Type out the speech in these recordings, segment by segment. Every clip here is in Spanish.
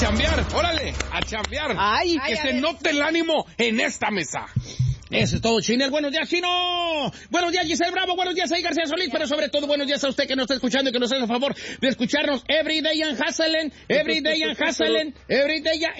chambear, órale, a chambear. Ay, que se note el ánimo en esta mesa. Eso es todo, Chinel. Buenos días, Chino. Buenos días, Giselle Bravo. Buenos días, ahí García Solís. Pero sobre todo, buenos días a usted que nos está escuchando y que nos hace el favor de escucharnos every day and hustling, every day and hustling, every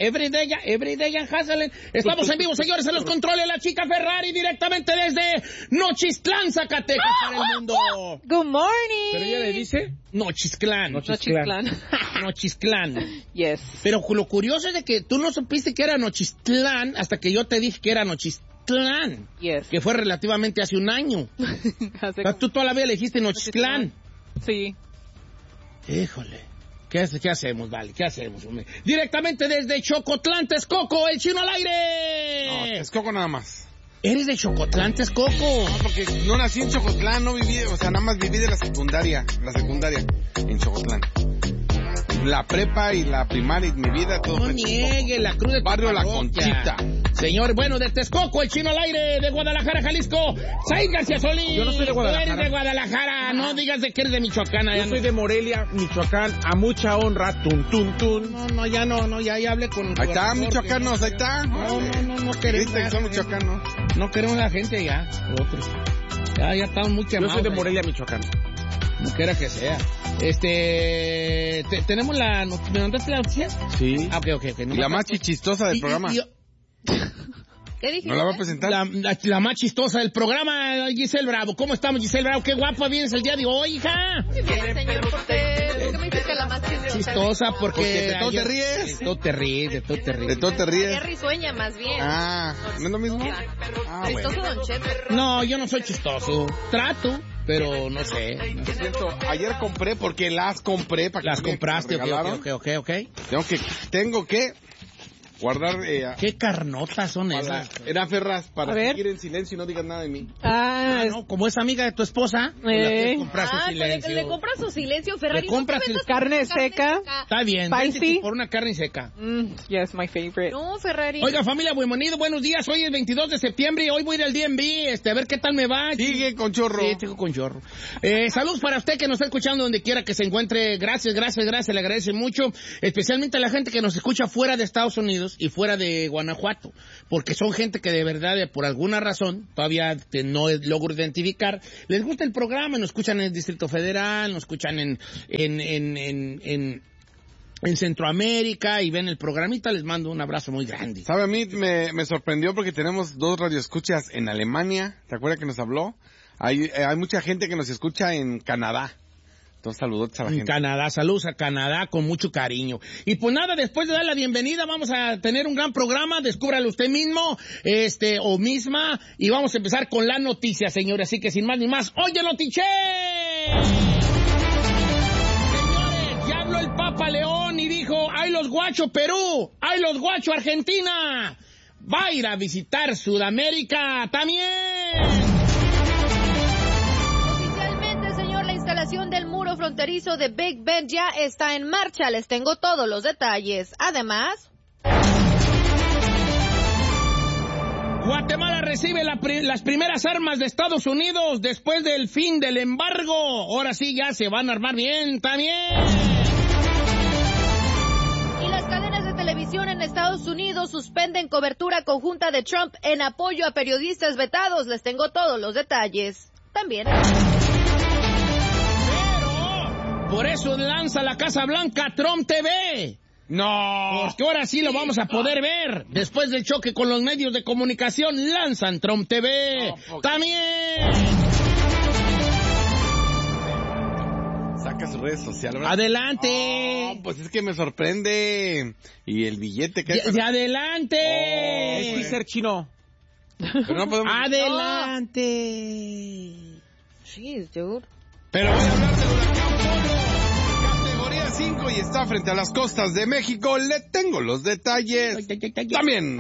day and hustling. Estamos en vivo, señores, en los controles. La chica Ferrari directamente desde Nochistlán, Zacatecas, para el mundo. Good morning. Pero ella le dice Nochistlán. Nochistlán. Yes. Pero lo curioso es de que tú no supiste que era Nochistlán hasta que yo te dije que era Nochistlán. Yes. Que fue relativamente hace un año. Tú toda la vida le dijiste Nochistlán. Sí. Híjole. ¿Qué hacemos, vale? ¿Qué hacemos, hombre? Directamente desde Chocotlán, Texcoco, el Chino al aire. No, Texcoco nada más. ¿Eres de Chocotlán, Texcoco? No, porque no nací en Chocotlán, no viví, o sea, nada más viví de la secundaria en Chocotlán. La prepa y la primaria y mi vida, todo no fue niegue, la cruz de Barrio La Conchita. Señor, bueno, de Texcoco, el Chino al aire, de Guadalajara, Jalisco, Said García Solís. Yo no soy de Guadalajara. Tú eres de Guadalajara, no digas de que eres de Michoacán. Yo soy de Morelia, Michoacán, a mucha honra, tun, tun, tun. Ya hablé con... Ahí está, michoacanos, ahí está. No queremos... ¿Viste que son michoacanos? No queremos la gente ya, otros. Ya estamos muy quemados. Yo soy de Morelia, Michoacán. No quiera que sea. ¿Tenemos la... ¿Me mandaste la noticia? Sí. Ah, ok. Y la más chistosa del programa. ¿Qué dijiste? ¿No la va a presentar? La más chistosa del programa, Giselle Bravo. ¿Cómo estamos, Giselle Bravo? Qué guapa vienes el día de hoy, hija. Muy bien, señor, ¿por qué me dices que la más chistosa? Chistosa porque de todo te ríes. De todo te ríes. De todo te ríes. Qué risueña, más bien. Ah, ¿no es lo mismo? Chistoso, Don Cheto. No, yo no soy chistoso. Trato, pero no sé. Lo siento, ayer compré porque las compré para que Las compraste, me regalaron. ok. Tengo que guardar... ¿Qué carnotas son esas? Era Ferraz, para A ver. seguir en silencio y no digas nada de mí. No, como es amiga de tu esposa, le compras su silencio. Le compras su silencio, Ferrari. Le compras ¿No te su vendas carne seca. Está bien, Spicy. vente por una carne seca. Yes, my favorite. No, Ferrari. Oiga, familia, bienvenido, buenos días. Hoy es 22 de septiembre y hoy voy a ir al DMV, a ver qué tal me va. Sigue con chorro. Sí, sigo con chorro. Saludos para usted que nos está escuchando donde quiera que se encuentre. Gracias, le agradece mucho. Especialmente a la gente que nos escucha fuera de Estados Unidos y fuera de Guanajuato. Porque son gente que de verdad, por alguna razón, todavía no logro identificar. Les gusta el programa, nos escuchan en el Distrito Federal, nos escuchan en Centroamérica y ven el programita, les mando un abrazo muy grande. ¿Sabe? A mí me sorprendió porque tenemos 2 radioescuchas en Alemania. ¿Te acuerdas que nos habló? Hay mucha gente que nos escucha en Canadá. Entonces, saludos a la gente. En Canadá, saludos a Canadá con mucho cariño. Y pues nada, después de dar la bienvenida, vamos a tener un gran programa, descúbralo usted mismo, o misma, y vamos a empezar con la noticia, señores. Así que sin más ni más, ¡oye, notiche! Ya habló el Papa León y dijo, ¡ay los guacho Perú! ¡Ay los guacho Argentina! Va a ir a visitar Sudamérica también. Oficialmente, señor, la instalación del muro fronterizo de Big Ben ya está en marcha. Les tengo todos los detalles. Además... Guatemala recibe las primeras armas de Estados Unidos después del fin del embargo. Ahora sí ya se van a armar bien también. Y las cadenas de televisión en Estados Unidos suspenden cobertura conjunta de Trump en apoyo a periodistas vetados. Les tengo todos los detalles. También. Pero por eso lanza la Casa Blanca Trump TV. No. Porque ahora sí lo vamos a poder ver. Después del choque con los medios de comunicación, lanzan Trump TV. También. Saca sus redes sociales, ¿verdad? Adelante. No, pues es que me sorprende. Y el billete que... De adelante. Es Pfizer chino. Pero no podemos... Adelante. Jeez, dude. Pero voy a hablar del huracán Polo. Categoría 5 y está frente a las costas de México. Le tengo los detalles. También.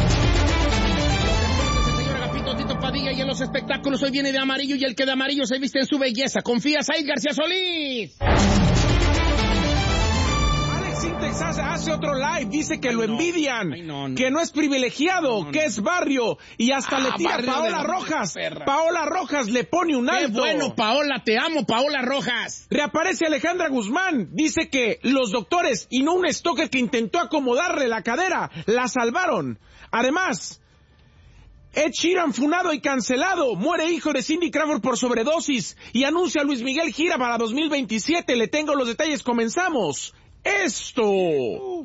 Tito Padilla, y en los espectáculos hoy viene de amarillo y el que de amarillo se viste en su belleza. Confía, Said García Solís. Alex Sintek hace otro live, dice que lo envidian, no. que no es privilegiado, que es barrio, y hasta le tira a Paola Rojas. Paola Rojas le pone un alto. ¡Qué bueno, Paola! ¡Te amo, Paola Rojas! Reaparece Alejandra Guzmán, dice que los doctores y no un stalker que intentó acomodarle la cadera, la salvaron. Además, Ed Sheeran funado y cancelado, muere hijo de Cindy Crawford por sobredosis y anuncia a Luis Miguel gira para 2027. Le tengo los detalles, comenzamos. Esto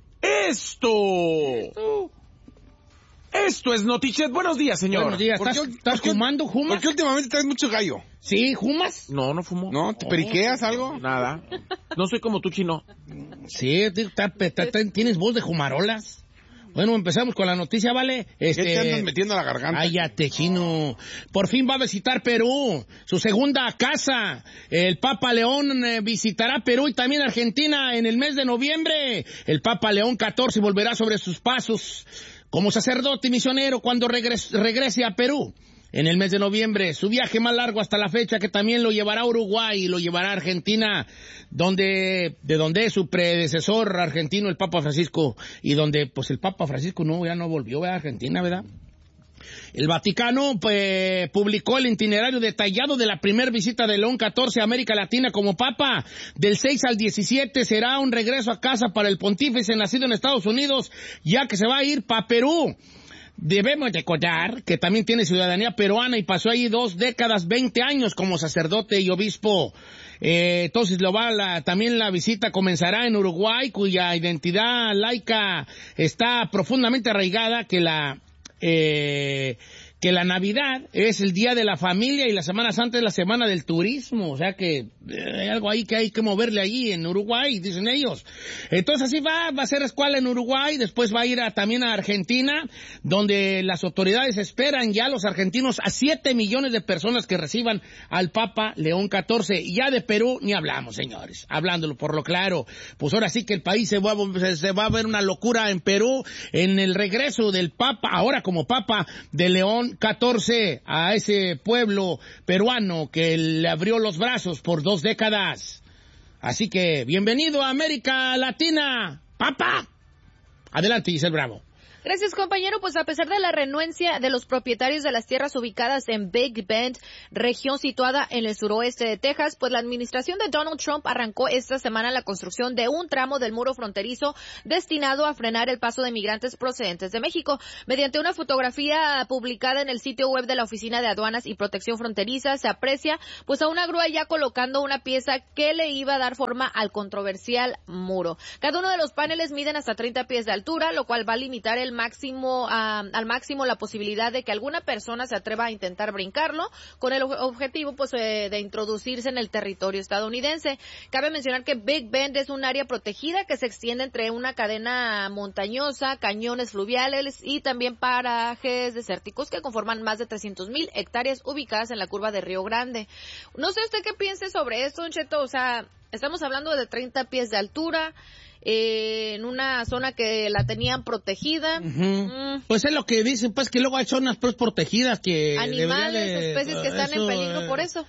es Notichet. Buenos días, señor. Buenos días. ¿Estás fumando, Jumas? Porque últimamente traes mucho gallo. ¿Sí, Jumas? No fumo. ¿No? ¿Te periqueas algo? Nada. No soy como tú, chino. Sí, tienes voz de jumarolas. Bueno, empezamos con la noticia, ¿vale? ¿Qué te andas metiendo a la garganta? Cállate, chino. Por fin va a visitar Perú, su segunda casa. El Papa León visitará Perú y también Argentina en el mes de noviembre. El Papa León XIV volverá sobre sus pasos como sacerdote y misionero cuando regrese a Perú. En el mes de noviembre, su viaje más largo hasta la fecha, que también lo llevará a Uruguay y lo llevará a Argentina, de donde es su predecesor argentino, el Papa Francisco, y donde, pues, el Papa Francisco ya no volvió a Argentina, ¿verdad? El Vaticano publicó el itinerario detallado de la primera visita de León XIV a América Latina como Papa. Del 6 al 17 será un regreso a casa para el pontífice nacido en Estados Unidos, ya que se va a ir para Perú. Debemos recordar que también tiene ciudadanía peruana y pasó ahí 2 décadas, 20 años como sacerdote y obispo. Entonces también la visita comenzará en Uruguay, cuya identidad laica está profundamente arraigada, que la Navidad es el día de la familia y la Semana Santa es la semana del turismo, o sea que hay algo ahí que hay que moverle allí en Uruguay, dicen ellos. Entonces así va a hacer escuela en Uruguay, después va a ir también a Argentina, donde las autoridades esperan ya los argentinos a 7 millones de personas que reciban al Papa León XIV. Y ya de Perú ni hablamos, señores, hablándolo por lo claro, pues ahora sí que el país se va a ver una locura en Perú, en el regreso del Papa, ahora como Papa de León XIV, a ese pueblo peruano que le abrió los brazos por 2 décadas. Así que, bienvenido a América Latina, Papa. Adelante, Giselle Bravo. Gracias, compañero. Pues a pesar de la renuencia de los propietarios de las tierras ubicadas en Big Bend, región situada en el suroeste de Texas, pues la administración de Donald Trump arrancó esta semana la construcción de un tramo del muro fronterizo destinado a frenar el paso de migrantes procedentes de México. Mediante una fotografía publicada en el sitio web de la Oficina de Aduanas y Protección Fronteriza, se aprecia pues a una grúa ya colocando una pieza que le iba a dar forma al controversial muro. Cada uno de los paneles miden hasta 30 pies de altura, lo cual va a limitar al máximo la posibilidad de que alguna persona se atreva a intentar brincarlo, con el objetivo pues de introducirse en el territorio estadounidense. Cabe mencionar que Big Bend es un área protegida que se extiende entre una cadena montañosa, cañones fluviales y también parajes desérticos que conforman más de 300,000 hectáreas ubicadas en la curva de Río Grande. No sé usted qué piense sobre esto, Don Cheto, o sea, estamos hablando de 30 pies de altura, en una zona que la tenían protegida. Pues es lo que dicen, pues que luego hay zonas pues protegidas que animales, especies que están en peligro por eso.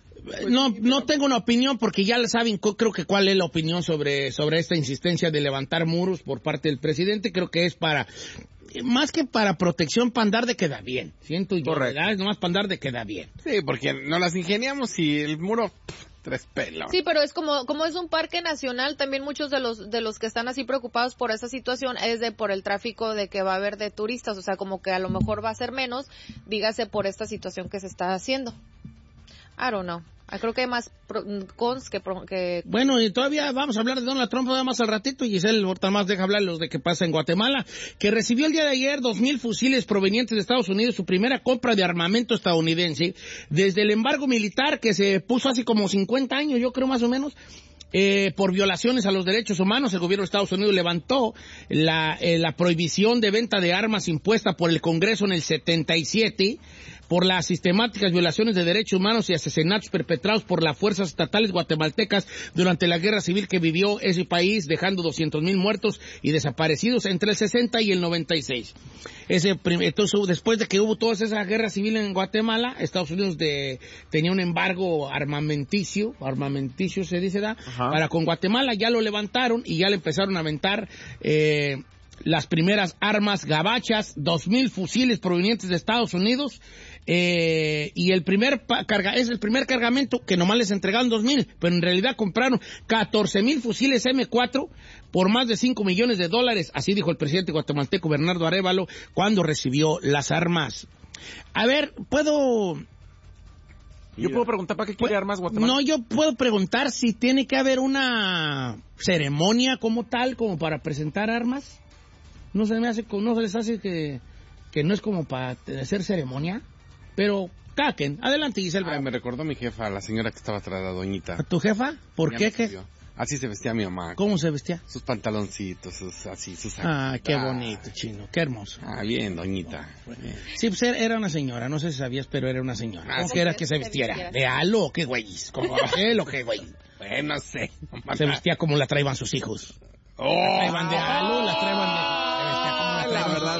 No tengo una opinión porque ya saben, creo que cuál es la opinión sobre esta insistencia de levantar muros por parte del presidente. Creo que es más que para protección, para andar de queda bien. Siento yo, ¿verdad? Nomás para andar de queda bien. Sí, porque no las ingeniamos y el muro... 3 pelos. Sí, pero es como es un parque nacional, también muchos de los que están así preocupados por esa situación es por el tráfico de que va a haber de turistas, o sea, como que a lo mejor va a ser menos, dígase por esta situación que se está haciendo. I don't know. Creo que hay más cons que... Bueno, y todavía vamos a hablar de Donald Trump más al ratito, y Giselle ahorita más deja hablar los de qué pasa en Guatemala, que recibió el día de ayer 2,000 fusiles provenientes de Estados Unidos, su primera compra de armamento estadounidense, desde el embargo militar que se puso hace como 50 años, yo creo más o menos, por violaciones a los derechos humanos. El gobierno de Estados Unidos levantó la prohibición de venta de armas impuesta por el Congreso en el 77, por las sistemáticas violaciones de derechos humanos y asesinatos perpetrados por las fuerzas estatales guatemaltecas durante la guerra civil que vivió ese país, dejando 200,000 muertos y desaparecidos entre el 60 y el 96. Entonces, después de que hubo toda esa guerra civil en Guatemala, Estados Unidos tenía un embargo armamenticio se dice, para con Guatemala. Ya lo levantaron y ya le empezaron a aventar las primeras armas gabachas, 2,000 fusiles provenientes de Estados Unidos, y es el primer cargamento que nomás les entregaron 2,000, pero en realidad compraron 14,000 fusiles M4 por más de $5 millones. Así dijo el presidente guatemalteco Bernardo Arévalo cuando recibió las armas. A ver, Yo puedo preguntar para qué quiere armas Guatemala. No, yo puedo preguntar si tiene que haber una ceremonia como tal, como para presentar armas. No se les hace que no es como para hacer ceremonia, pero caquen. Adelante, Giselle. Me recordó mi jefa, la señora que estaba atrás, la doñita. ¿A tu jefa? ¿Por qué? Así se vestía mi mamá. ¿Cómo se vestía? Sus pantaloncitos, sus... qué bonito, chino, qué hermoso. Bien, doñita. Bien. Sí, pues era una señora, no sé si sabías, pero era una señora. ¿Cómo que era que se vistiera? ¿De halo o qué güeyes? ¿Cómo o qué güey? No sé. Se vestía como la traían sus hijos. La traían de halo, la traían de... La verdad,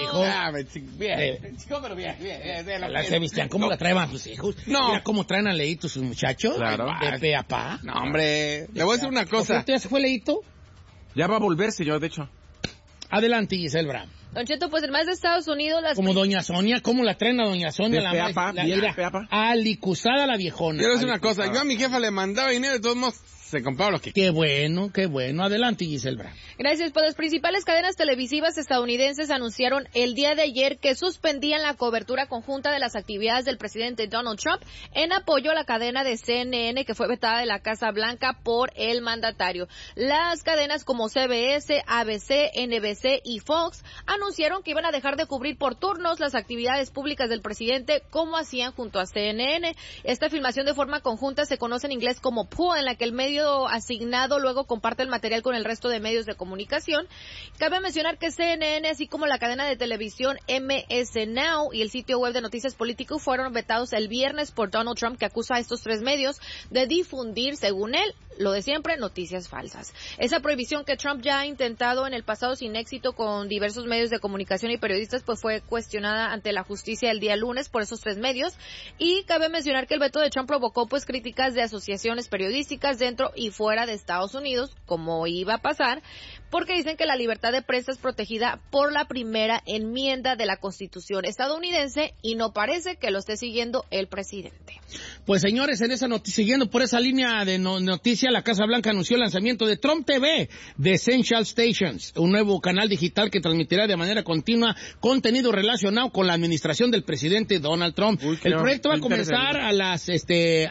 se vestían como la traían sus hijos. No. Mira cómo traen a Leito sus muchachos. Claro. De pe a pa. No, hombre. Le voy a decir una cosa. ¿Ya se fue Leito? Ya va a volver, señor, de hecho. Adelante, Giselle Bram. Don Cheto, pues en más de Estados Unidos... Como Doña Sonia, ¿cómo la traen a Doña Sonia? De peapa, alicuzada la viejona. Quiero decir una cosa. Yo a mi jefa le mandaba dinero y de todos modos se compraba lo que... Qué bueno. Adelante, Giselle Bram. Gracias. Pues las principales cadenas televisivas estadounidenses anunciaron el día de ayer que suspendían la cobertura conjunta de las actividades del presidente Donald Trump en apoyo a la cadena de CNN que fue vetada de la Casa Blanca por el mandatario. Las cadenas como CBS, ABC, NBC y Fox anunciaron que iban a dejar de cubrir por turnos las actividades públicas del presidente como hacían junto a CNN. Esta filmación de forma conjunta se conoce en inglés como pool, en la que el medio asignado luego comparte el material con el resto de medios de comunicación. Cabe mencionar que CNN, así como la cadena de televisión MS Now y el sitio web de Noticias Político fueron vetados el viernes por Donald Trump, que acusa a estos tres medios de difundir, según él, lo de siempre, noticias falsas. Esa prohibición que Trump ya ha intentado en el pasado sin éxito con diversos medios de comunicación y periodistas, pues fue cuestionada ante la justicia el día lunes por esos tres medios. Y cabe mencionar que el veto de Trump provocó pues críticas de asociaciones periodísticas dentro y fuera de Estados Unidos, como iba a pasar, porque dicen que la libertad de prensa es protegida por la primera enmienda de la Constitución estadounidense y no parece que lo esté siguiendo el presidente. Pues señores, en esa siguiendo por esa línea de noticia, la Casa Blanca anunció el lanzamiento de Trump TV, de Essential Stations, un nuevo canal digital que transmitirá de manera continua contenido relacionado con la administración del presidente Donald Trump. El proyecto va a comenzar a las 6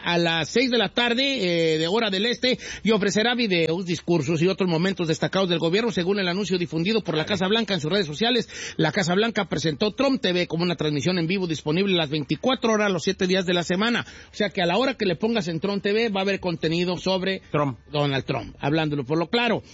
de la tarde de hora del este y ofrecerá videos, discursos y otros momentos destacados del gobierno, según el anuncio difundido por la Casa Blanca en sus redes sociales. La Casa Blanca presentó Trump TV como una transmisión en vivo disponible las 24 horas, los 7 días de la semana. O sea que a la hora que le pongas en Trump TV va a haber contenido sobre Donald Trump, hablándolo por lo claro.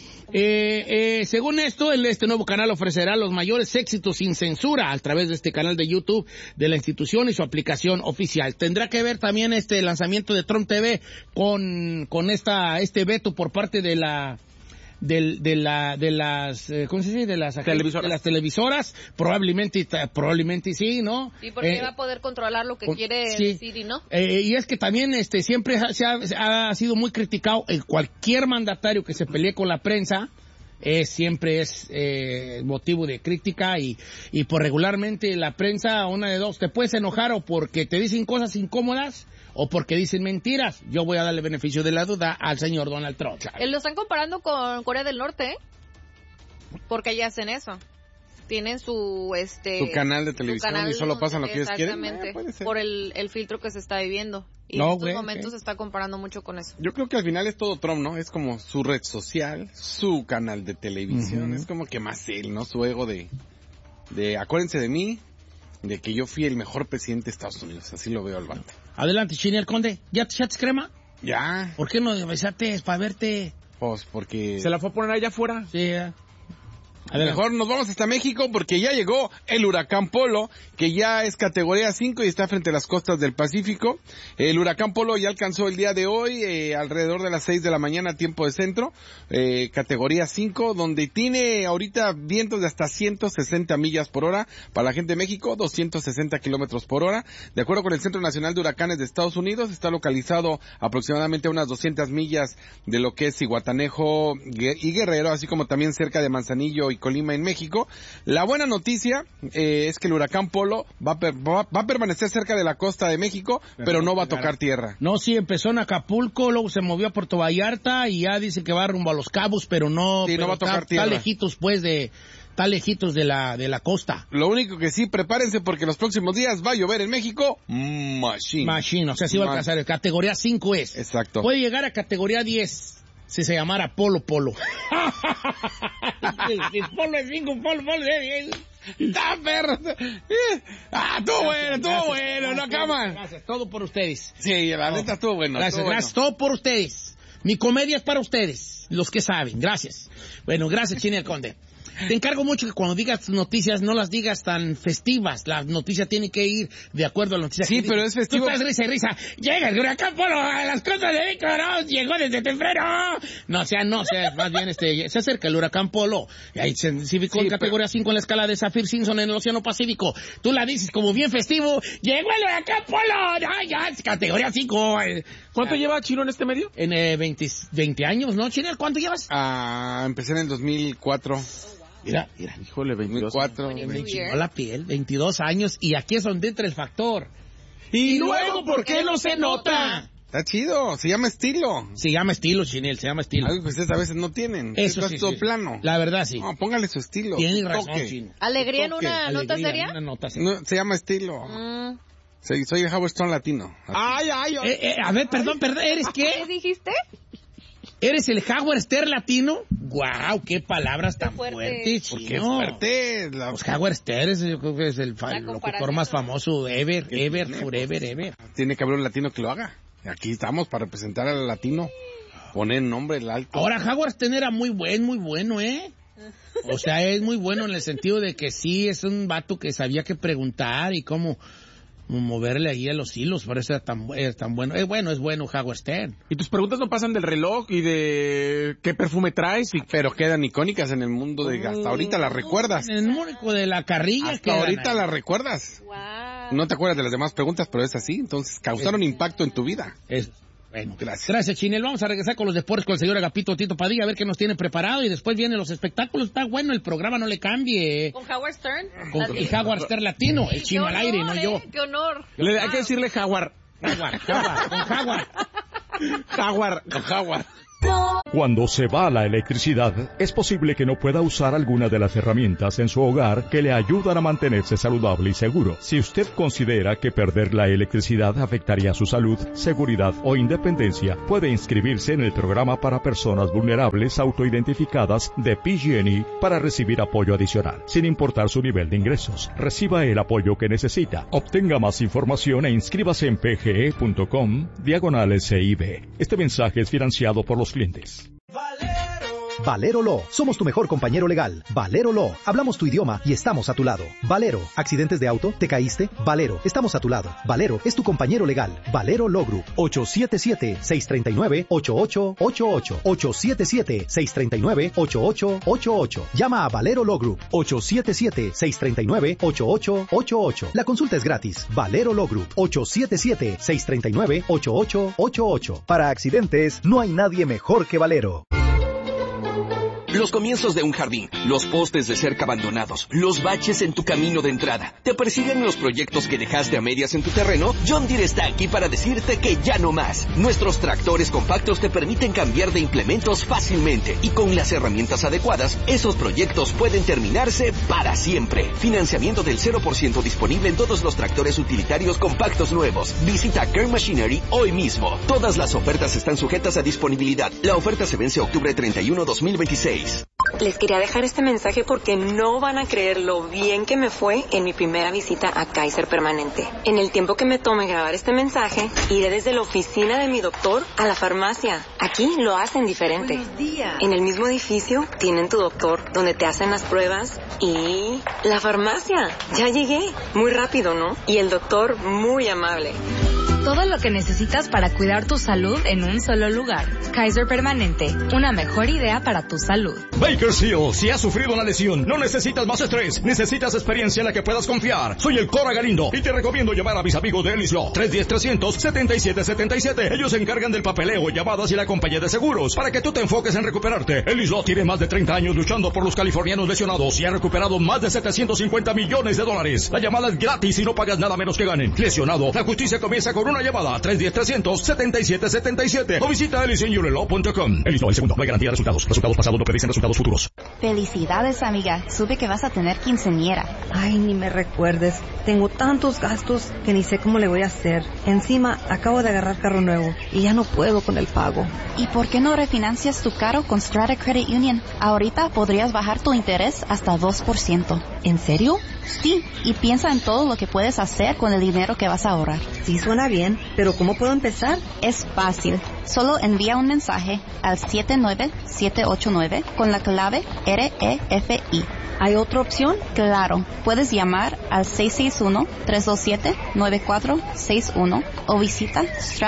Según esto, este nuevo canal ofrecerá los mayores éxitos sin censura a través de este canal de YouTube de la institución y su aplicación oficial. Tendrá que ver también este lanzamiento de Trump TV con este veto por parte de las ¿cómo se dice? De las televisoras, probablemente sí, ¿no? Sí, porque va a poder controlar lo que quiere decir y no. Y es que también siempre ha sido muy criticado cualquier mandatario que se pelee con la prensa. Siempre es motivo de crítica y por regularmente la prensa, una de dos, te puedes enojar o porque te dicen cosas incómodas o porque dicen mentiras. Yo voy a darle beneficio de la duda al señor Donald Trump. Lo están comparando con Corea del Norte, porque allá hacen eso. Tienen su canal de televisión y solo pasan lo que ellos quieren. Exactamente, por el filtro que se está viviendo. Y en estos momentos se está comparando mucho con eso. Yo creo que al final es todo Trump, ¿no? Es como su red social, su canal de televisión. Es como que más él, ¿no? Su ego de acuérdense de mí, de que yo fui el mejor presidente de Estados Unidos. Así lo veo al vato. Adelante, Chini, el conde. ¿Ya te echaste crema? Ya. ¿Por qué no besaste para verte? Pues porque... ¿Se la fue a poner allá afuera? Sí, Mejor nos vamos hasta México porque ya llegó el huracán Polo, que ya es categoría 5 y está frente a las costas del Pacífico. El huracán Polo ya alcanzó el día de hoy, alrededor de las 6 de la mañana, tiempo de centro, categoría 5, donde tiene ahorita vientos de hasta 160 millas por hora. Para la gente de México, 260 kilómetros por hora. De acuerdo con el Centro Nacional de Huracanes de Estados Unidos, está localizado aproximadamente a unas 200 millas de lo que es Zihuatanejo y Guerrero, así como también cerca de Manzanillo y Colima en México. La buena noticia es que el huracán Polo va a permanecer cerca de la costa de México, pero no va a tocar tierra. No, sí, empezó en Acapulco, luego se movió a Puerto Vallarta y ya dice que va rumbo a Los Cabos, pero no, sí, no va a tocar tierra. Está lejitos, pues, está lejitos de la costa. Lo único que sí, prepárense porque los próximos días va a llover en México. Machine. O sea, sí va a alcanzar. Categoría 5 es. Exacto. Puede llegar a categoría 10 si se llamara Polo. Polo es 5, Polo es 10. ¡Está perro! Estuvo bueno, no cama. Gracias, todo por ustedes. Sí, la neta estuvo bueno. Gracias, todo por ustedes. Mi comedia es para ustedes, los que saben. Gracias. Bueno, gracias, Chini el Conde. Te encargo mucho que cuando digas noticias no las digas tan festivas. La noticia tiene que ir de acuerdo a la noticia. Sí, pero es festivo. Tú estás risa y risa. Llega el huracán Polo a las costas de México, ¿no? Llegó desde temprano. No, más bien se acerca el huracán Polo. Ahí se ubicó en categoría 5 en la escala de Saffir-Simpson en el Océano Pacífico. Tú la dices como bien festivo. Llegó el huracán Polo. Ya, es categoría 5. ¿Cuánto lleva Chino en este medio? En 20 años, ¿no, Chino? ¿Cuánto llevas? Empecé en el 2004. Mira. Híjole, 22. 2004. Me chingó la piel, 22 años, y aquí es donde entra el factor. Y luego, ¿por qué no se nota? Está chido, se llama estilo. Se llama estilo, Chinel, se llama estilo. Algo que ustedes a veces no tienen. Eso es todo plano. La verdad, sí. No, póngale su estilo. Tiene razón, Chino. ¿Alegría en una nota seria? Una nota seria. No, se llama estilo. Soy el Howard Stern latino. Ay. A ver, perdón, ¿eres qué? ¿Qué dijiste? ¿Eres el Howard Stern latino? ¡Guau! ¡Qué palabras tan fuertes! ¿Por qué fuerte? Pues Howard Stern yo creo que es el locutor más famoso ever. Tiene que haber un latino que lo haga. Aquí estamos para representar al latino. Poner nombre el alto. Ahora, Howard Stern era muy bueno, ¿eh? O sea, es muy bueno en el sentido de que sí, es un vato que sabía qué preguntar y cómo moverle ahí a los hilos, por eso es tan bueno. Es bueno Howard Stern. Y tus preguntas no pasan del reloj y de qué perfume traes, pero quedan icónicas en el mundo de hasta ahorita las recuerdas. En el mundo de la carrilla. Hasta ahorita las recuerdas. Wow. No te acuerdas de las demás preguntas, pero es así, entonces causaron impacto en tu vida. Bueno, gracias, Chinel. Vamos a regresar con los deportes con el señor Agapito Tito Padilla, a ver qué nos tiene preparado, y después vienen los espectáculos. Está bueno el programa, no le cambie. ¿Con Howard Stern? Y Howard Stern latino, el Chino al aire, no yo. ¡Qué honor! Hay que decirle Jaguar. Jaguar. Cuando se va la electricidad, es posible que no pueda usar alguna de las herramientas en su hogar que le ayudan a mantenerse saludable y seguro. Si usted considera que perder la electricidad afectaría su salud, seguridad o independencia, puede inscribirse en el programa para personas vulnerables autoidentificadas de PG&E para recibir apoyo adicional, sin importar su nivel de ingresos. Reciba el apoyo que necesita. Obtenga más información e inscríbase en pge.com/CIB. Este mensaje es financiado por los clientes. Valero Law. Somos tu mejor compañero legal. Valero Law. Hablamos tu idioma y estamos a tu lado. Valero. ¿Accidentes de auto? ¿Te caíste? Valero. Estamos a tu lado. Valero es tu compañero legal. Valero Law Group. 877-639-8888. 877-639-8888. Llama a Valero Law Group. 877-639-8888. La consulta es gratis. Valero Law Group. 877-639-8888. Para accidentes, no hay nadie mejor que Valero. Los comienzos de un jardín, los postes de cerca abandonados, los baches en tu camino de entrada. ¿Te persiguen los proyectos que dejaste a medias en tu terreno? John Deere está aquí para decirte que ya no más. Nuestros tractores compactos te permiten cambiar de implementos fácilmente y con las herramientas adecuadas, esos proyectos pueden terminarse para siempre. Financiamiento del 0% disponible en todos los tractores utilitarios compactos nuevos. Visita Kern Machinery hoy mismo. Todas las ofertas están sujetas a disponibilidad. La oferta se vence octubre 31, 2026. Les quería dejar este mensaje porque no van a creer lo bien que me fue en mi primera visita a Kaiser Permanente. En el tiempo que me tome grabar este mensaje, iré desde la oficina de mi doctor a la farmacia. Aquí lo hacen diferente. Buenos días. En el mismo edificio tienen tu doctor donde te hacen las pruebas y la farmacia. Ya llegué. Muy rápido, ¿no? Y el doctor muy amable. Todo lo que necesitas para cuidar tu salud en un solo lugar. Kaiser Permanente, una mejor idea para tu salud. Bakersfield, si has sufrido una lesión, no necesitas más estrés, necesitas experiencia en la que puedas confiar. Soy el Cora Galindo y te recomiendo llamar a mis amigos de Ellis Law. 310-300-7777. Ellos se encargan del papeleo, llamadas y la compañía de seguros para que tú te enfoques en recuperarte. Ellis Law tiene más de 30 años luchando por los californianos lesionados y ha recuperado más de $750 millones. La llamada es gratis y no pagas nada menos que ganen. Lesionado, la justicia comienza con una llamada. 310-300-7777 o visita ellisinyourlaw.com. Ellis Law, el segundo, no hay garantía de resultados. Resultados pasados no predicen resultados futuros. Felicidades, amiga. Supe que vas a tener quinceañera. Ay, ni me recuerdes. Tengo tantos gastos que ni sé cómo le voy a hacer. Encima, acabo de agarrar carro nuevo y ya no puedo con el pago. ¿Y por qué no refinancias tu carro con Strata Credit Union? Ahorita podrías bajar tu interés hasta 2%. ¿En serio? Sí, y piensa en todo lo que puedes hacer con el dinero que vas a ahorrar. Sí, suena bien, pero ¿cómo puedo empezar? Es fácil. Solo envía un mensaje al 79789 con la clave REFI. ¿Hay otra opción? Claro. Puedes llamar al 661-327-9461 o visita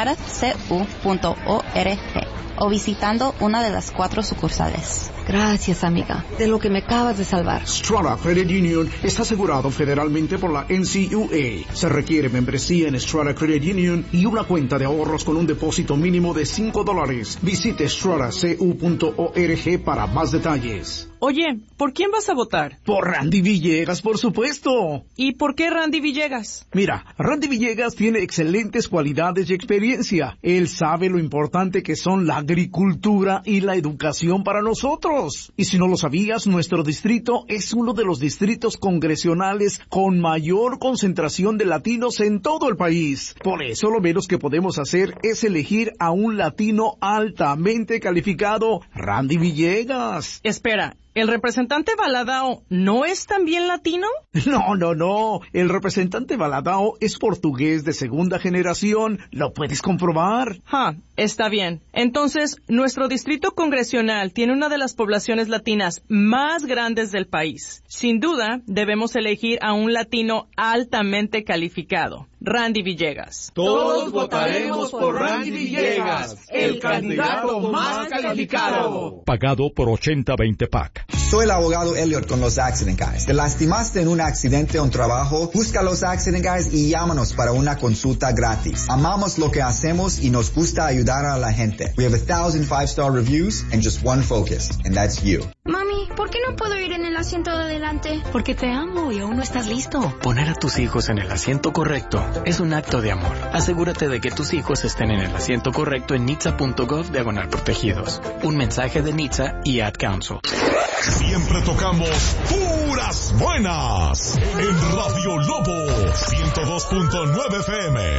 stratacu.org o visitando una de las 4 sucursales. Gracias, amiga, de lo que me acabas de salvar. Strata Credit Union está asegurado federalmente por la NCUA. Se requiere membresía en Strata Credit Union y una cuenta de ahorros con un depósito mínimo de $5. Visite stratacu.org para más detalles. Oye, ¿por quién vas a votar? Por Randy Villegas, por supuesto. ¿Y por qué Randy Villegas? Mira, Randy Villegas tiene excelentes cualidades y experiencia. Él sabe lo importante que son la agricultura y la educación para nosotros. Y si no lo sabías, nuestro distrito es uno de los distritos congresionales con mayor concentración de latinos en todo el país. Por eso lo menos que podemos hacer es elegir a un latino altamente calificado, Randy Villegas. Espera, ¿el representante Valadao no es también latino? No. El representante Valadao es portugués de segunda generación. Lo puedes comprobar. Está bien. Entonces, nuestro distrito congresional tiene una de las poblaciones latinas más grandes del país. Sin duda, debemos elegir a un latino altamente calificado. Randy Villegas. Todos votaremos por Randy Villegas, el candidato más calificado. Pagado por 80-20 PAC. Soy el abogado Elliot con los Accident Guys. ¿Te lastimaste en un accidente o un trabajo? Busca los Accident Guys y llámanos para una consulta gratis. Amamos lo que hacemos y nos gusta ayudar a la gente. We have 1,000 5-star reviews and just one focus, and that's you. Mami, ¿por qué no puedo ir en el asiento de adelante? Porque te amo y aún no estás listo. Poner a tus hijos en el asiento correcto es un acto de amor. Asegúrate de que tus hijos estén en el asiento correcto en nitsa.gov/protegidos. Un mensaje de NHTSA y Ad Council. Siempre tocamos puras buenas en Radio Lobo 102.9 FM.